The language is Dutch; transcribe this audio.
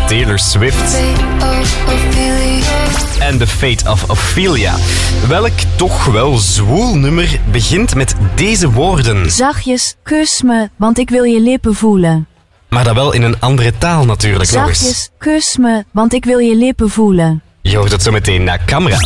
Taylor Swift. En The Fate of Ophelia. Welk toch wel zwoel nummer begint met deze woorden? Zachtjes, kus me, want ik wil je lippen voelen. Maar dan wel in een andere taal natuurlijk nog eens. Zachtjes, kus me, want ik wil je lippen voelen. Je hoort het zo meteen naar camera.